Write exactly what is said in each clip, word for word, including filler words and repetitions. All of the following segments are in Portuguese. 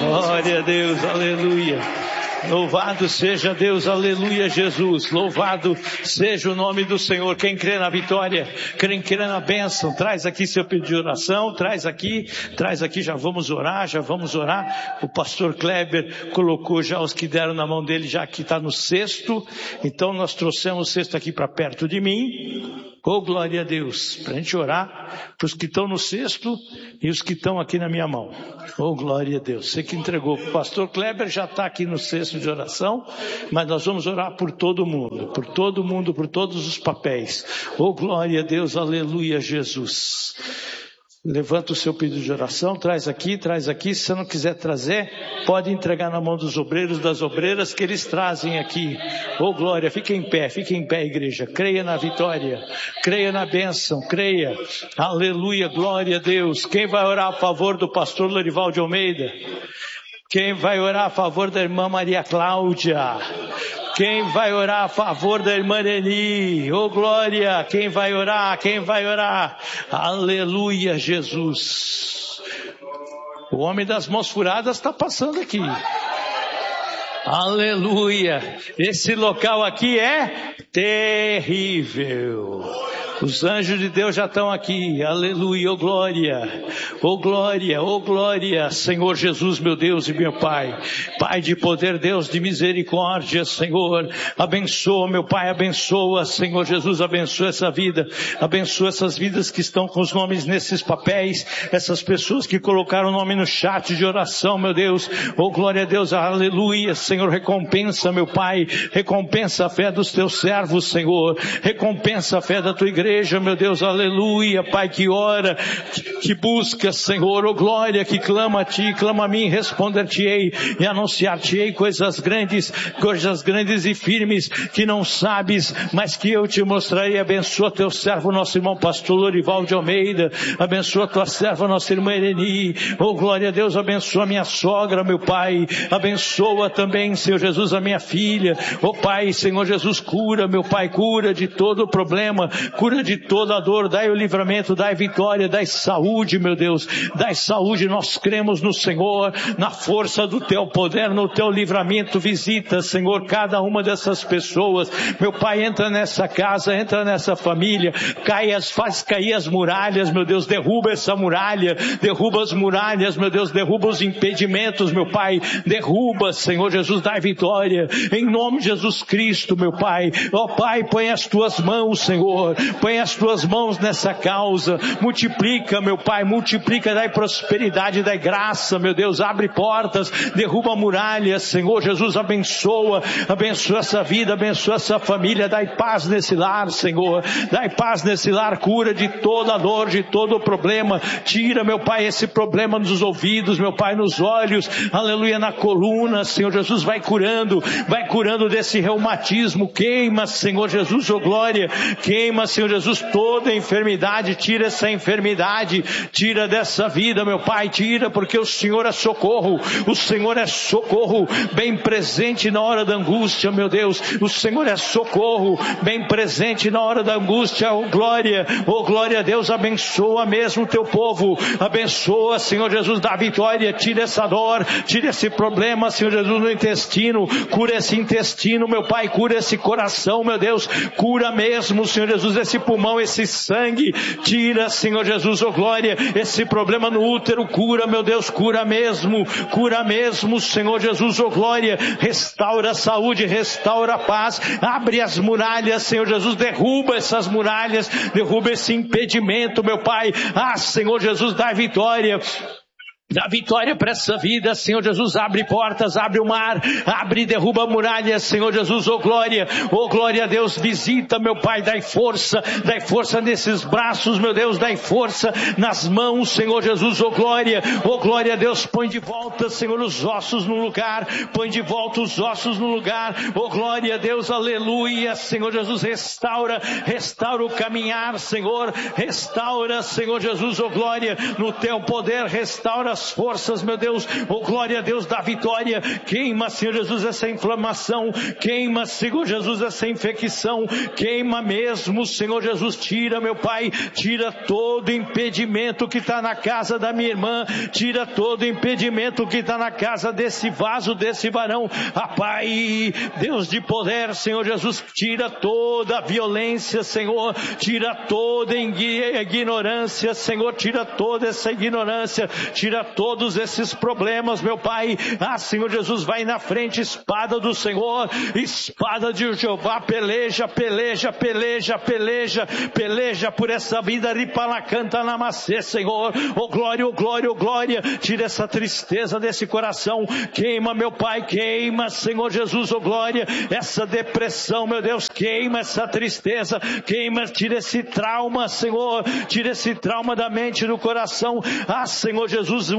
Glória a Deus, aleluia. Louvado seja Deus, aleluia, Jesus. Louvado seja o nome do Senhor. Quem crê na vitória, quem crê na bênção, traz aqui seu pedido de oração, traz aqui, traz aqui, já vamos orar, já vamos orar. O pastor Kleber colocou já os que deram na mão dele, já que está no cesto. Então nós trouxemos o cesto aqui para perto de mim. Oh, glória a Deus, para a gente orar para os que estão no cesto e os que estão aqui na minha mão. Oh, glória a Deus. Você que entregou, o pastor Kleber já está aqui no cesto de oração, mas nós vamos orar por todo mundo, por todo mundo, por todos os papéis. Oh, glória a Deus, aleluia, Jesus. Levanta o seu pedido de oração, traz aqui, traz aqui. Se você não quiser trazer, pode entregar na mão dos obreiros, das obreiras, que eles trazem aqui. Oh, glória, fique em pé, fique em pé, igreja. Creia na vitória, creia na bênção, creia. Aleluia, glória a Deus. Quem vai orar a favor do pastor Lorival de Almeida? Quem vai orar a favor da irmã Maria Cláudia? Quem vai orar a favor da irmã Eni? Oh, glória! Quem vai orar? Quem vai orar? Aleluia, Jesus! O homem das mãos furadas está passando aqui. Aleluia! Esse local aqui é terrível. Os anjos de Deus já estão aqui, aleluia, oh glória, oh glória, oh glória, Senhor Jesus, meu Deus e meu Pai, Pai de poder, Deus de misericórdia, Senhor, abençoa, meu Pai, abençoa, Senhor Jesus, abençoa essa vida, abençoa essas vidas que estão com os nomes nesses papéis, essas pessoas que colocaram o nome no chat de oração, meu Deus, oh glória a Deus, aleluia, Senhor, recompensa, meu Pai, recompensa a fé dos teus servos, Senhor, recompensa a fé da tua igreja, Igreja, meu Deus, aleluia, Pai, que ora, que, que busca, Senhor, oh glória, que clama a Ti, clama a mim, responder-te-ei e anunciar-te-ei coisas grandes, coisas grandes e firmes, que não sabes, mas que eu te mostrarei. Abençoa teu servo, nosso irmão pastor Lorival de Almeida, abençoa tua serva, nossa irmã Eni, oh glória a Deus, abençoa minha sogra, meu Pai, abençoa também, Senhor Jesus, a minha filha, oh Pai, Senhor Jesus, cura, meu Pai, cura de todo o problema, cura de toda a dor, dai o livramento, dai vitória, dai saúde, meu Deus, dai saúde, nós cremos no Senhor, na força do teu poder, no teu livramento. Visita, Senhor, cada uma dessas pessoas, meu Pai, entra nessa casa, entra nessa família, cai as, faz cair as muralhas, meu Deus, derruba essa muralha, derruba as muralhas, meu Deus, derruba os impedimentos, meu Pai, derruba, Senhor Jesus, dai vitória, em nome de Jesus Cristo, meu Pai, ó Pai, põe as tuas mãos, Senhor, põe as tuas mãos nessa causa, multiplica, meu Pai, multiplica, dai prosperidade, dai graça, meu Deus, abre portas, derruba muralhas, Senhor Jesus, abençoa, abençoa essa vida, abençoa essa família, dai paz nesse lar, Senhor, dai paz nesse lar, cura de toda a dor, de todo o problema, tira, meu Pai, esse problema nos ouvidos, meu Pai, nos olhos, aleluia, na coluna, Senhor Jesus, vai curando, vai curando desse reumatismo, queima, Senhor Jesus, oh glória, queima, Senhor Jesus, toda enfermidade, tira essa enfermidade, tira dessa vida, meu Pai, tira, porque o Senhor é socorro, o Senhor é socorro, bem presente na hora da angústia, meu Deus, o Senhor é socorro, bem presente na hora da angústia, oh glória, oh glória a Deus, abençoa mesmo o teu povo, abençoa, Senhor Jesus, dá vitória, tira essa dor, tira esse problema, Senhor Jesus, no intestino, cura esse intestino, meu Pai, cura esse coração, meu Deus, cura mesmo, Senhor Jesus, esse pulmão, esse sangue, tira, Senhor Jesus, oh glória, esse problema no útero, cura, meu Deus, cura mesmo, cura mesmo, Senhor Jesus, oh glória, restaura a saúde, restaura a paz, abre as muralhas, Senhor Jesus, derruba essas muralhas, derruba esse impedimento, meu Pai, ah, Senhor Jesus, dá vitória, dá vitória para essa vida, Senhor Jesus, abre portas, abre o mar, abre e derruba muralhas, Senhor Jesus, oh glória, oh glória a Deus, visita, meu Pai, dai força, dai força nesses braços, meu Deus, dai força nas mãos, Senhor Jesus, oh glória, oh glória a Deus, põe de volta, Senhor, os ossos no lugar, põe de volta os ossos no lugar, oh glória a Deus, aleluia, Senhor Jesus, restaura, restaura o caminhar, Senhor, restaura, Senhor Jesus, oh glória, no teu poder, restaura as forças, meu Deus, oh glória a Deus da vitória, queima, Senhor Jesus, essa inflamação, queima, Senhor Jesus, essa infecção, queima mesmo, Senhor Jesus, tira, meu Pai, tira todo impedimento que está na casa da minha irmã, tira todo impedimento que está na casa desse vaso, desse varão, ah Pai, Deus de poder, Senhor Jesus, tira toda a violência, Senhor, tira toda ignorância, Senhor, tira toda essa ignorância, tira todos esses problemas, meu Pai, ah Senhor Jesus, vai na frente, espada do Senhor, espada de Jeová, peleja, peleja, peleja, peleja, peleja por essa vida, ripalacanta namacê, Senhor, oh glória, oh glória, oh glória, tira essa tristeza desse coração, queima, meu Pai, queima, Senhor Jesus, oh glória, essa depressão, meu Deus, queima essa tristeza, queima, tira esse trauma, Senhor, tira esse trauma da mente, do coração, ah Senhor Jesus,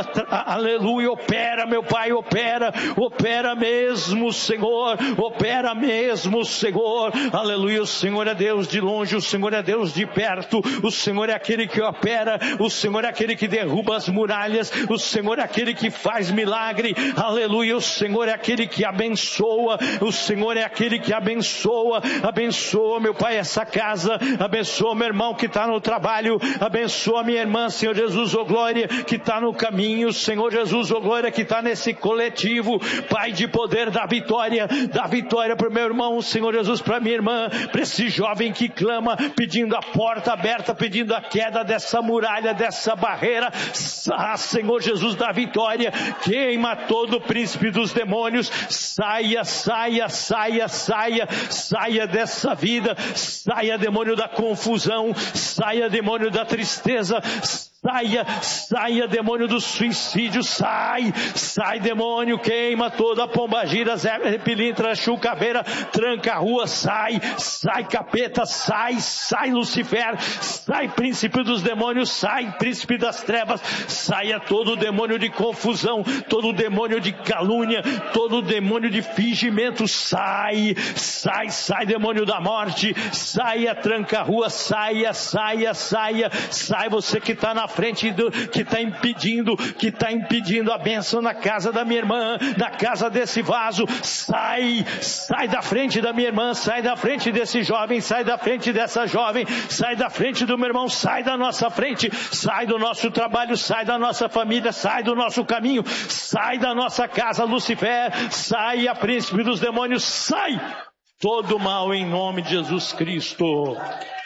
aleluia, opera, meu Pai, opera, opera mesmo, Senhor, opera mesmo, Senhor, aleluia, o Senhor é Deus de longe, o Senhor é Deus de perto, o Senhor é aquele que opera, o Senhor é aquele que derruba as muralhas, o Senhor é aquele que faz milagre, aleluia, o Senhor é aquele que abençoa, o Senhor é aquele que abençoa, abençoa, meu Pai, essa casa, abençoa meu irmão que está no trabalho, abençoa minha irmã, Senhor Jesus, oh glória, que está no caminho, Senhor Jesus, oh glória, que está nesse coletivo, Pai de poder, da vitória, da vitória para o meu irmão, Senhor Jesus, para minha irmã, para esse jovem que clama, pedindo a porta aberta, pedindo a queda dessa muralha, dessa barreira, ah, Senhor Jesus, da vitória, queima todo o príncipe dos demônios, saia, saia, saia, saia, saia dessa vida, saia demônio da confusão, saia demônio da tristeza, saia, saia demônio do suicídio, sai, sai demônio, queima toda a pombagira, Zé, pilintra, chucaveira, tranca a rua, sai, sai capeta, sai, sai Lucifer, sai príncipe dos demônios, sai príncipe das trevas, saia todo demônio de confusão, todo demônio de calúnia, todo demônio de fingimento, sai, sai, sai demônio da morte, saia, tranca a rua, saia, saia, saia, sai você que está na frente, do, que está impedindo, que está impedindo a bênção na casa da minha irmã, na casa desse vaso, sai, sai da frente da minha irmã, sai da frente desse jovem, sai da frente dessa jovem, sai da frente do meu irmão, sai da nossa frente, sai do nosso trabalho, sai da nossa família, sai do nosso caminho, sai da nossa casa, Lucifer, sai a príncipe dos demônios, sai todo mal em nome de Jesus Cristo.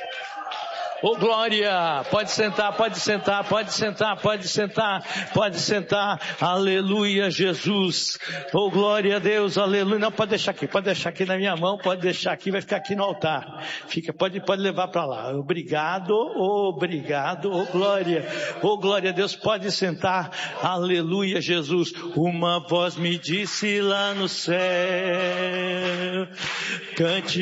Ô glória, pode sentar, pode sentar, pode sentar, pode sentar, pode sentar, aleluia Jesus, ô glória a Deus, aleluia, não, pode deixar aqui, pode deixar aqui na minha mão, pode deixar aqui, vai ficar aqui no altar, fica, pode, pode levar para lá, obrigado, obrigado, ô glória, ô glória a Deus, pode sentar, aleluia Jesus, uma voz me disse lá no céu, cante